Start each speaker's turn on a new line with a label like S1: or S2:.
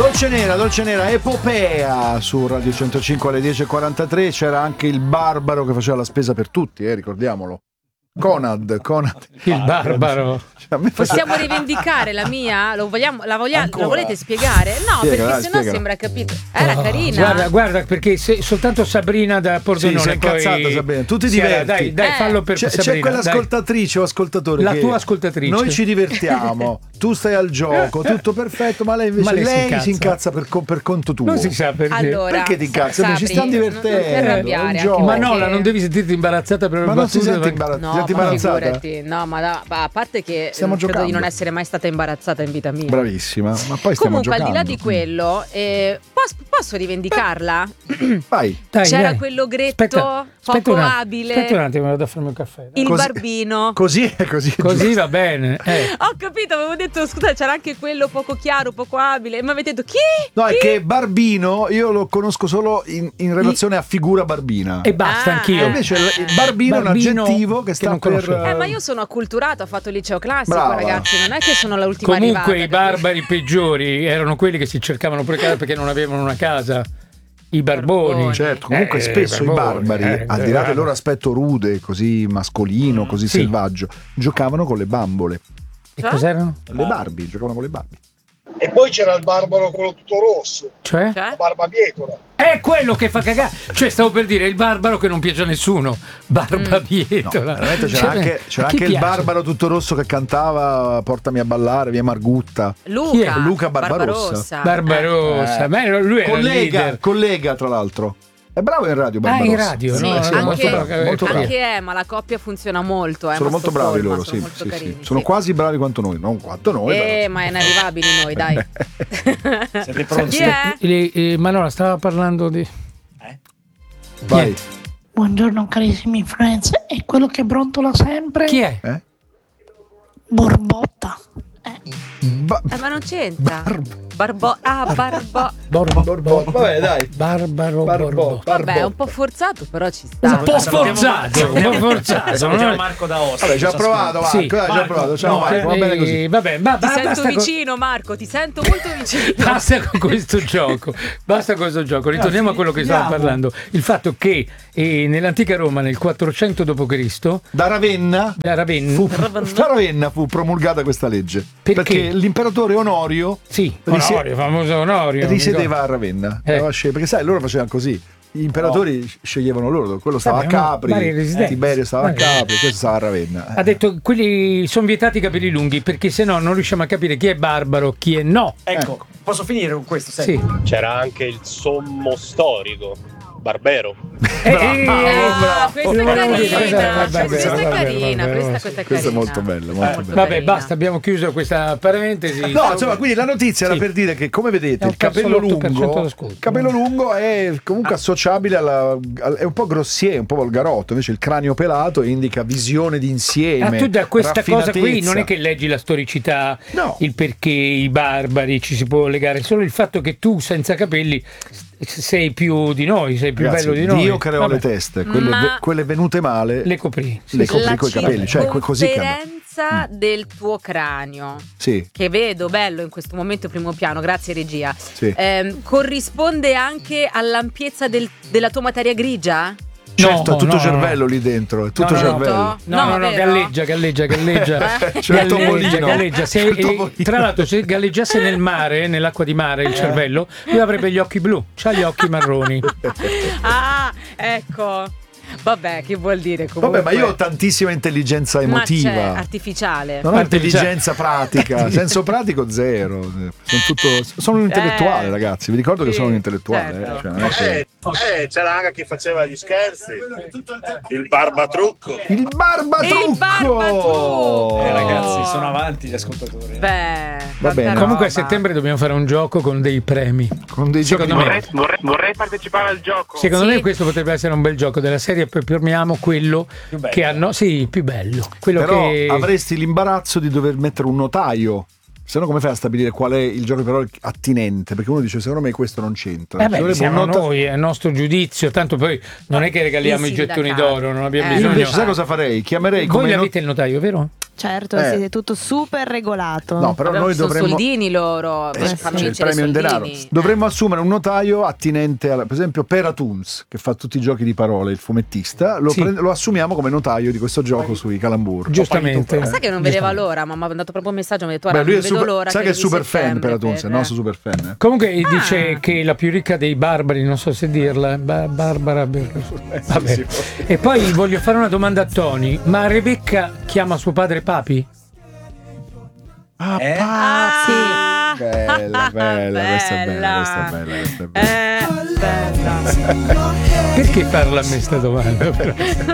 S1: Dolce Nera, epopea su Radio 105 alle 10.43. C'era anche il barbaro che faceva la spesa per tutti, ricordiamolo. Conad.
S2: Il barbaro.
S3: Possiamo rivendicare la mia? La volete spiegare? No, perché sennò sembra capito. Era carina.
S2: Guarda, perché soltanto Sabrina da Pordenone.
S1: Sì, si è incazzata Sabrina. Tu ti diverti.
S2: Dai, fallo per Sabrina.
S1: C'è quell'ascoltatrice o ascoltatore.
S2: La tua ascoltatrice.
S1: Noi ci divertiamo. Tu stai al gioco, tutto perfetto, ma lei invece lei si incazza per conto tuo.
S2: Non si sa perché.
S3: Allora,
S1: perché ti incazzi? Ci stanno divertendo.
S2: Ma no, non devi sentirti imbarazzata per
S1: ma non si sente imbarazzata.
S3: No, ma figurati. No, ma a parte che
S1: stiamo
S3: credo
S1: giocando.
S3: di non essere mai stata imbarazzata in vita mia.
S1: Bravissima, ma poi stiamo
S3: comunque
S1: giocando.
S3: Al di là di quello, posso rivendicarla?
S1: Vai.
S3: C'era quello gretto, poco abile.
S2: Aspetta un attimo, vado a farmi un caffè.
S3: Il barbino.
S1: Così è così.
S2: Così va bene.
S3: Ho capito, avevo detto scusa, c'era anche quello poco chiaro, poco abile. E mi avete detto chi?
S1: No, è che Barbino io lo conosco solo in relazione a figura barbina.
S2: E basta, anch'io.
S1: Invece il barbino è un aggettivo che sta
S2: non
S1: per.
S3: Ma io sono acculturato, ho fatto il liceo classico,
S1: brava.
S3: Ragazzi, non è che sono l'ultima
S2: Comunque
S3: arrivata.
S2: I barbari peggiori erano quelli che si cercavano pure casa perché non avevano una casa. I barboni.
S1: Certo, comunque spesso i barbari, al di là del loro aspetto rude, così mascolino, così selvaggio, giocavano con le bambole.
S2: E cos'erano?
S1: Le Barbie, giocavano con le Barbie.
S4: E poi c'era il barbaro quello tutto rosso,
S2: Cioè?
S4: la barbabietola.
S2: È quello che fa cagare. Cioè, stavo per dire il barbaro che non piace a nessuno. Barbabietola.
S1: No, veramente c'era anche il barbaro tutto rosso che cantava Portami a ballare, via Margutta.
S3: Luca
S1: Barbarossa.
S2: Barbarossa. Lui era il leader.
S1: Collega tra l'altro. È bravo in radio Barbarossa.
S2: In radio,
S3: sì,
S2: no?
S3: Anche
S1: molto bravo.
S3: Ma la coppia funziona molto.
S1: Sono molto bravi loro,
S3: sono
S1: sì,
S3: molto
S1: sì,
S3: carini,
S1: sì. Sono quasi bravi quanto noi, non quanto noi.
S3: Ma è inarrivabili noi, dai.
S4: Siete pronti?
S3: Chi è?
S2: Manola stava parlando di.
S1: Vai.
S5: Buongiorno carissimi influencer, è quello che brontola sempre.
S2: Chi è?
S5: Borbotta.
S3: Ma non c'entra. Barbaro.
S1: Vabbè, dai.
S2: Barbaro.
S3: Vabbè, è un po' forzato, però ci sta.
S2: Un po' forzato.
S6: Salutiamo Marco da Ostia.
S1: Vabbè, ci ha provato, Marco.
S2: Sì.
S1: Ci ha provato. Ciao, Marco. Va bene così.
S2: Vabbè,
S3: Ti sento vicino, Marco. Ti sento molto vicino.
S2: Basta con questo gioco. Ritorniamo a quello che stavo parlando. Il fatto che nell'antica Roma, nel 400 d.C.,
S1: da Ravenna fu promulgata questa legge. Perché l'imperatore Onorio,
S2: famoso Onorio,
S1: risiedeva a Ravenna. Perché sai, loro facevano così. Gli imperatori sceglievano loro, quello stava a Capri, Tiberio stava a Capri, questo stava a Ravenna.
S2: Ha detto quelli sono vietati i capelli lunghi perché sennò non riusciamo a capire chi è barbaro, chi è no.
S6: Ecco, posso finire con questo?
S2: Sì.
S7: C'era anche il sommo storico, Barbero.
S3: Questa è carina.
S1: Questa è molto bella.
S2: Vabbè, basta, abbiamo chiuso questa parentesi.
S1: No, insomma, quindi la notizia era per dire che, come vedete, il capello lungo è comunque associabile è un po' grossier, un po' volgarotto. Invece il cranio pelato indica visione d'insieme.
S2: Tu da questa cosa qui non è che leggi la storicità, il perché i barbari ci si può legare, solo il fatto che tu senza capelli sei più di noi, sei più bello di noi.
S1: Dio creò le teste, quelle venute male
S2: le coprì
S1: coi capelli, cioè così
S3: del tuo cranio,
S1: sì,
S3: che vedo bello in questo momento primo piano, grazie regia,
S1: sì.
S3: Corrisponde anche all'ampiezza della tua materia grigia?
S1: Certo, è tutto cervello lì dentro, è tutto cervello.
S2: No, galleggia.
S1: C'è il topolino.
S2: Galleggia. Tra l'altro, se galleggiasse nel mare, nell'acqua di mare, il cervello, lui avrebbe gli occhi blu, c'ha gli occhi marroni.
S3: Ecco. Vabbè, che vuol dire comunque?
S1: Vabbè, ma io ho tantissima intelligenza emotiva.
S3: Ma artificiale.
S1: Non ho intelligenza pratica, senso pratico zero. Sono un intellettuale, ragazzi. Vi ricordo che sono un intellettuale.
S3: Certo.
S7: C'era anche chi faceva gli scherzi. Il barbatrucco.
S1: Il barbatrucco!
S6: Ragazzi, sono avanti gli ascoltatori.
S1: Va bene.
S2: Comunque a settembre dobbiamo fare un gioco con dei premi.
S7: Secondo me vorrei partecipare al gioco.
S2: Secondo me questo potrebbe essere un bel gioco della serie. Poi premiamo quello che hanno più bello. Quello
S1: però
S2: che
S1: avresti l'imbarazzo di dover mettere un notaio. se no come fai a stabilire qual è il gioco di parole attinente? Perché uno dice secondo me questo non c'entra.
S2: Siamo noi, è il nostro giudizio, tanto poi non è che regaliamo i gettoni d'oro, non abbiamo bisogno.
S1: Invece sai cosa farei? Chiamerei come
S2: voi avete il notaio, vero?
S8: Certo, siete tutto super regolato.
S1: No, però noi dovremmo
S3: soldini loro,
S1: c'è il premio in denaro. Dovremmo assumere un notaio attinente per esempio Peratoons, che fa tutti i giochi di parole, il fumettista, lo assumiamo come notaio di questo gioco sui calambur.
S2: Giustamente.
S3: Ma sai che non vedeva l'ora, ma mi ha mandato proprio un messaggio, mi ha detto guarda, non vedo l'ora.
S1: Sai che è super fan Peratoons, è il nostro super fan.
S2: Comunque dice che la più ricca dei barbari, non so se dirla, Barbara. Vabbè. E poi voglio fare una domanda a Tony, ma Rebecca chiama suo padre Papi?
S1: Sì. Bella, questa è bella.
S2: Perché farla a me sta domanda?